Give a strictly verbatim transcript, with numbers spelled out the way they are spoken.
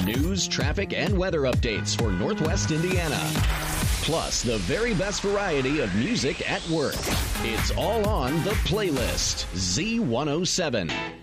News, traffic, and weather updates for Northwest Indiana. Plus, the very best variety of music at work. It's all on The Playlist, Z one oh seven.